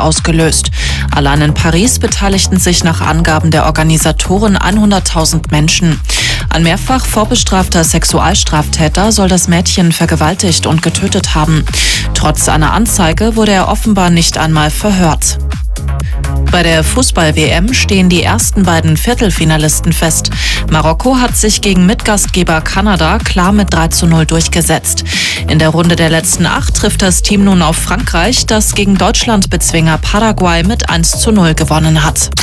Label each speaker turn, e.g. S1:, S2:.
S1: ausgelöst. Allein in Paris beteiligten sich nach Angaben der Organisatoren 100.000 Menschen. Ein mehrfach vorbestrafter Sexualstraftäter soll das Mädchen vergewaltigt und getötet haben. Trotz einer Anzeige wurde er offenbar nicht einmal verhört. Bei der Fußball-WM stehen die ersten beiden Viertelfinalisten fest. Marokko hat sich gegen Mitgastgeber Kanada klar mit 3:0 durchgesetzt. In der Runde der letzten 8 trifft das Team nun auf Frankreich, das gegen Deutschlandbezwinger Paraguay mit 1:0 gewonnen hat.